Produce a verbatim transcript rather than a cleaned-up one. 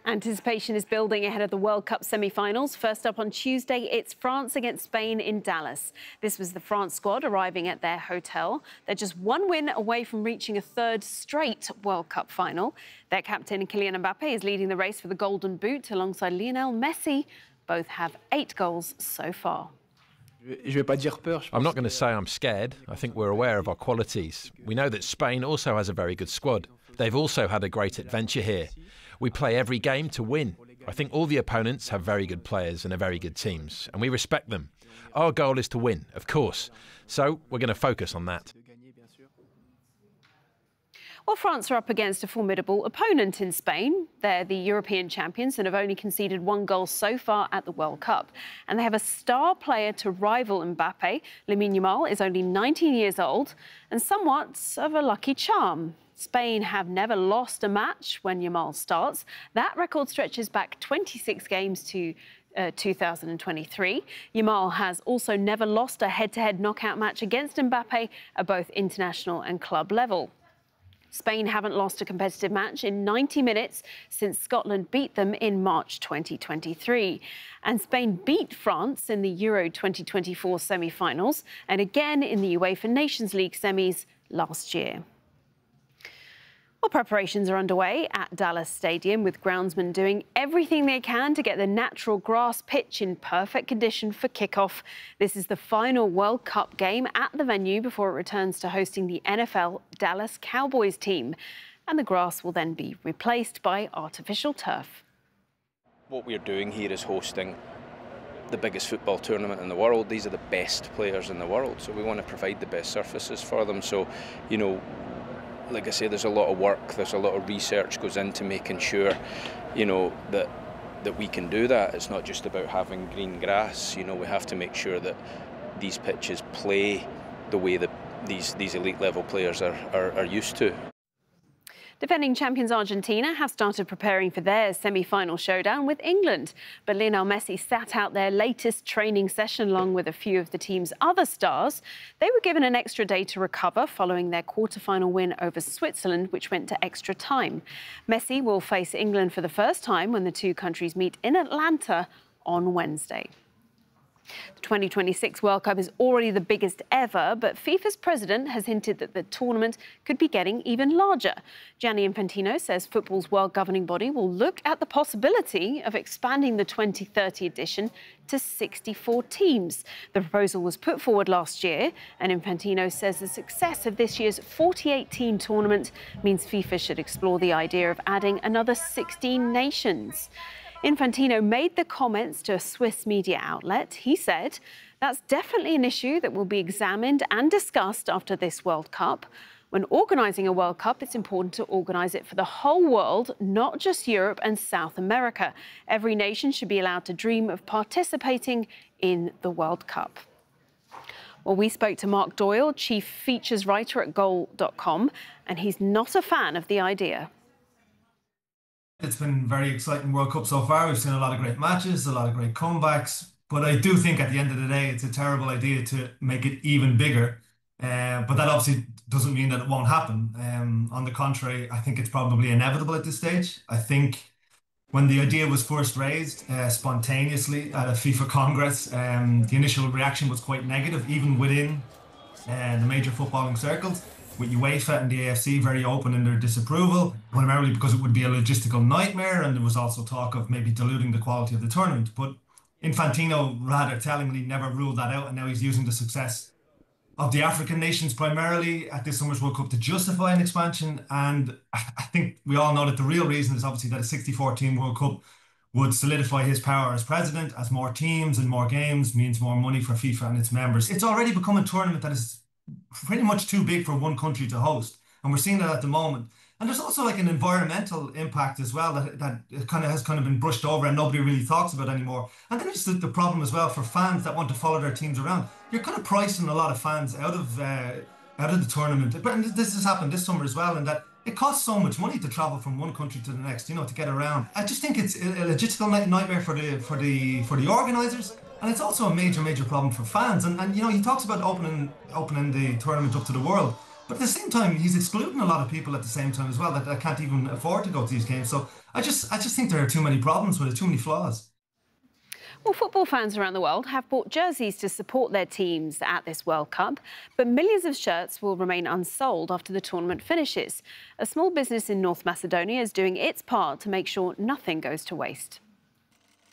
Anticipation is building ahead of the World Cup semi-finals. First up on Tuesday, it's France against Spain in Dallas. This was the France squad arriving at their hotel. They're just one win away from reaching a third straight World Cup final. Their captain, Kylian Mbappe, is leading the race for the Golden Boot alongside Lionel Messi. Both have eight goals so far. I'm not going to say I'm scared. I think we're aware of our qualities. We know that Spain also has a very good squad. They've also had a great adventure here. We play every game to win. I think all the opponents have very good players and are very good teams, and we respect them. Our goal is to win, of course, so we're going to focus on that. Well, France are up against a formidable opponent in Spain. They're the European champions and have only conceded one goal so far at the World Cup. And they have a star player to rival Mbappe. Lamine Yamal is only nineteen years old and somewhat of a lucky charm. Spain have never lost a match when Yamal starts. That record stretches back twenty-six games to uh, two thousand twenty-three. Yamal has also never lost a head-to-head knockout match against Mbappe at both international and club level. Spain haven't lost a competitive match in ninety minutes since Scotland beat them in March twenty twenty-three. And Spain beat France in the Euro twenty twenty-four semi-finals and again in the UEFA Nations League semis last year. Well, preparations are underway at Dallas Stadium, with groundsmen doing everything they can to get the natural grass pitch in perfect condition for kickoff. This is the final World Cup game at the venue before it returns to hosting the N F L Dallas Cowboys team. And the grass will then be replaced by artificial turf. What we're doing here is hosting the biggest football tournament in the world. These are the best players in the world, so we want to provide the best surfaces for them. So, you know, like I say, there's a lot of work, there's a lot of research goes into making sure, you know, that that we can do that. It's not just about having green grass. You know, we have to make sure that these pitches play the way that these these elite level players are, are, are used to. Defending champions Argentina have started preparing for their semi-final showdown with England. But Lionel Messi sat out their latest training session along with a few of the team's other stars. They were given an extra day to recover following their quarter-final win over Switzerland, which went to extra time. Messi will face England for the first time when the two countries meet in Atlanta on Wednesday. The twenty twenty-six World Cup is already the biggest ever, but FIFA's president has hinted that the tournament could be getting even larger. Gianni Infantino says football's world governing body will look at the possibility of expanding the twenty thirty edition to sixty-four teams. The proposal was put forward last year, and Infantino says the success of this year's forty-eight team tournament means FIFA should explore the idea of adding another sixteen nations. Infantino made the comments to a Swiss media outlet. He said, "That's definitely an issue that will be examined and discussed after this World Cup. When organising a World Cup, it's important to organise it for the whole world, not just Europe and South America. Every nation should be allowed to dream of participating in the World Cup." Well, we spoke to Mark Doyle, chief features writer at goal dot com, and he's not a fan of the idea. It's been a very exciting World Cup so far. We've seen a lot of great matches, a lot of great comebacks. But I do think at the end of the day, it's a terrible idea to make it even bigger. Uh, but that obviously doesn't mean that it won't happen. Um, on the contrary, I think it's probably inevitable at this stage. I think when the idea was first raised uh, spontaneously at a FIFA Congress, um, the initial reaction was quite negative, even within uh, the major footballing circles, with UEFA and the A F C very open in their disapproval, primarily because it would be a logistical nightmare, and there was also talk of maybe diluting the quality of the tournament. But Infantino rather tellingly never ruled that out, and now he's using the success of the African nations primarily at this summer's World Cup to justify an expansion. And I think we all know that the real reason is obviously that a sixty-four team World Cup would solidify his power as president, as more teams and more games means more money for FIFA and its members. It's already become a tournament that is pretty much too big for one country to host, and we're seeing that at the moment. And there's also like an environmental impact as well that that kind of has kind of been brushed over and nobody really talks about anymore. And then it's the, the problem as well for fans that want to follow their teams around. You're kind of pricing a lot of fans out of uh, out of the tournament. But this has happened this summer as well, and that it costs so much money to travel from one country to the next, you know, to get around. I just think it's a logistical nightmare for the for the for the organisers. And it's also a major, major problem for fans. And, and you know, he talks about opening opening the tournament up to the world. But at the same time, he's excluding a lot of people at the same time as well that, that can't even afford to go to these games. So I just, I just think there are too many problems with it, too many flaws. Well, football fans around the world have bought jerseys to support their teams at this World Cup, but millions of shirts will remain unsold after the tournament finishes. A small business in North Macedonia is doing its part to make sure nothing goes to waste.